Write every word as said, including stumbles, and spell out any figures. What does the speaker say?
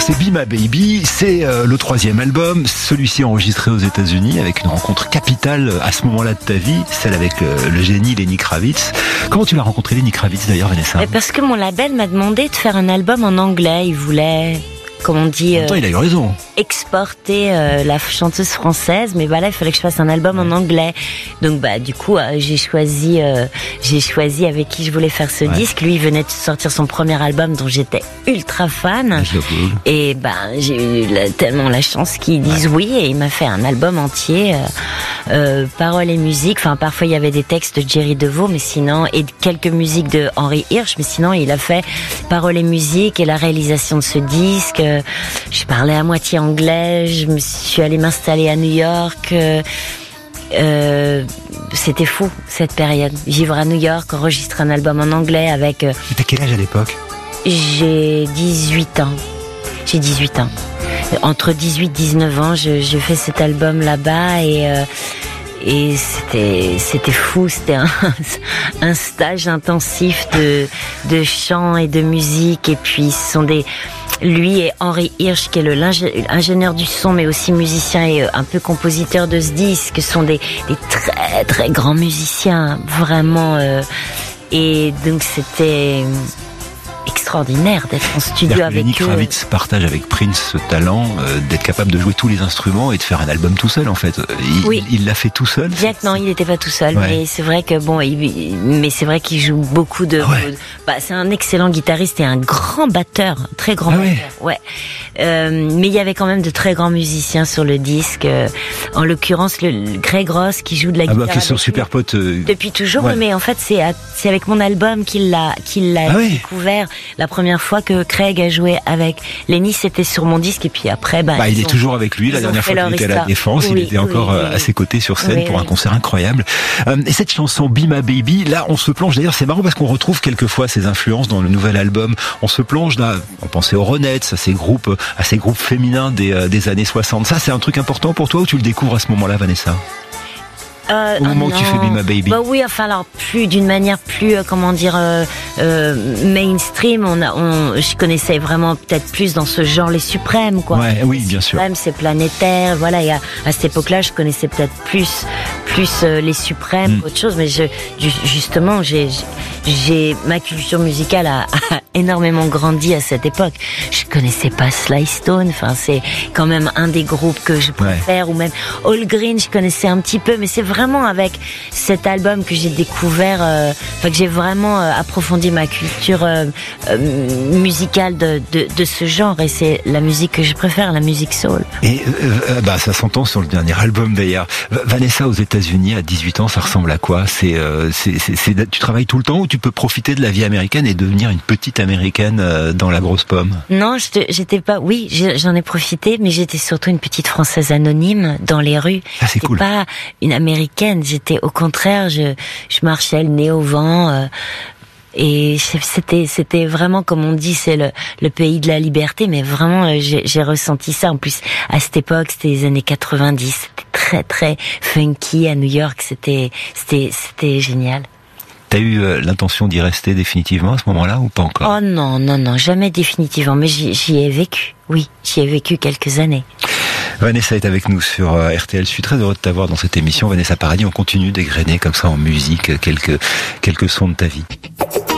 c'est Be My Baby, c'est euh, le troisième album, celui-ci enregistré aux États-Unis avec une rencontre capitale à ce moment-là de ta vie, celle avec euh, le génie Lenny Kravitz. Comment tu l'as rencontré Lenny Kravitz d'ailleurs, Vanessa? Parce que mon label m'a demandé de faire un album en anglais, il voulait... Comme on dit, euh, il a eu raison. exporter euh, la chanteuse française, mais bah là il fallait que je fasse un album en anglais. Donc bah du coup euh, j'ai choisi, euh, j'ai choisi avec qui je voulais faire ce ouais. disque. Lui il venait de sortir son premier album dont j'étais ultra fan. Et bah j'ai eu la, tellement la chance qu'ils disent ouais. oui, et il m'a fait un album entier, euh, euh, paroles et musique. Enfin parfois il y avait des textes de Jerry DeVos, mais sinon et quelques musiques de Henry Hirsch, mais sinon il a fait paroles et musique et la réalisation de ce disque. Je parlais à moitié anglais, je me suis allée m'installer à New York. Euh, euh, c'était fou cette période. Vivre à New York, enregistrer un album en anglais avec. Euh, T'as quel âge à l'époque? J'ai dix-huit ans. J'ai dix-huit ans. Entre dix-huit et dix-neuf ans, je, je fais cet album là-bas et. Euh, Et c'était c'était fou, c'était un, un stage intensif de de chant et de musique. Et puis ce sont des lui et Henry Hirsch qui est le l'ingénieur du son mais aussi musicien et un peu compositeur de ce disque sont des des très très grands musiciens vraiment euh, et donc c'était extraordinaire d'être en studio avec Lenny eux. Lenny Kravitz partage avec Prince ce talent euh, d'être capable de jouer tous les instruments et de faire un album tout seul en fait. Il, oui. il l'a fait tout seul. Jack, non, il n'était pas tout seul, ouais. mais c'est vrai que bon, il, mais c'est vrai qu'il joue beaucoup de. Ouais. de bah, c'est un excellent guitariste et un grand batteur, un très grand ah batteur. Ouais. ouais. Euh, mais il y avait quand même de très grands musiciens sur le disque. Euh, en l'occurrence, le, le Greg Ross qui joue de la ah guitare. Bah, qui est son super pote. Euh... Depuis toujours, ouais. mais en fait, c'est à, c'est avec mon album qu'il l'a qu'il l'a ah découvert. La première fois que Craig a joué avec Lenny, c'était sur mon disque, et puis après, bah, bah il est ont, toujours avec lui. La dernière fois qu'il était à la Défense, oui, il était encore oui, oui, à ses côtés sur scène oui, pour oui. un concert incroyable. Euh, et cette chanson Be My Baby, là, on se plonge. D'ailleurs, c'est marrant parce qu'on retrouve quelquefois ses influences dans le nouvel album. On se plonge là. On pensait aux Ronettes, à ces groupes, à ces groupes féminins des, euh, des années soixante. Ça, c'est un truc important pour toi ou tu le découvres à ce moment-là, Vanessa? Euh, Au moment oh où tu fais Be My Baby. Bah oui, enfin alors plus d'une manière plus euh, comment dire euh, euh, mainstream. On a, on, je connaissais vraiment peut-être plus dans ce genre les Suprêmes quoi. Ouais, oui, les bien Suprêmes, sûr. C'est planétaire, voilà. Et à, à cette époque-là, je connaissais peut-être plus plus euh, les Suprêmes, mm. qu'autre chose. Mais je justement, j'ai j'ai ma culture musicale a, a énormément grandi à cette époque. Je connaissais pas Sly Stone. Enfin, c'est quand même un des groupes que je préfère. Ouais. Ou même All Green, je connaissais un petit peu, mais c'est vraiment avec cet album que j'ai découvert, euh, enfin que j'ai vraiment euh, approfondi ma culture euh, euh, musicale de, de, de ce genre, et c'est la musique que je préfère, la musique soul. Et euh, bah ça s'entend sur le dernier album d'ailleurs. Vanessa aux États-Unis à dix-huit ans, ça ressemble à quoi? C'est, euh, c'est, c'est, c'est, tu travailles tout le temps ou tu peux profiter de la vie américaine et devenir une petite américaine euh, dans la grosse pomme? Non, j'étais pas. Oui, j'en ai profité, mais j'étais surtout une petite Française anonyme dans les rues. Ah, c'est cool. Pas une américaine. J'étais au contraire, je, je marchais le nez au vent. Euh, Et c'était, c'était vraiment, comme on dit, c'est le, le pays de la liberté, mais vraiment, j'ai, j'ai ressenti ça. En plus, à cette époque, c'était les années quatre-vingt-dix, c'était très, très funky à New York, c'était, c'était, c'était génial. T'as eu euh, l'intention d'y rester définitivement à ce moment-là ou pas encore? Oh non, non, non, jamais définitivement, mais j'y, j'y ai vécu, oui, j'y ai vécu quelques années. Vanessa est avec nous sur R T L. Je suis très heureux de t'avoir dans cette émission. Vanessa Paradis, on continue d'égrener comme ça en musique quelques, quelques sons de ta vie.